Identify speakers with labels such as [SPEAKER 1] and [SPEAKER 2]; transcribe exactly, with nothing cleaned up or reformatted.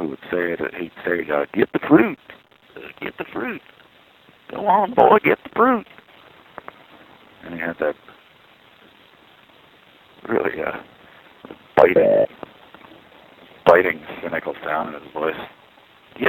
[SPEAKER 1] who would say it, he'd say, uh, get the fruit, uh, get the fruit, go on boy, get the fruit. And he had that really uh, biting, biting, cynical sound in his voice.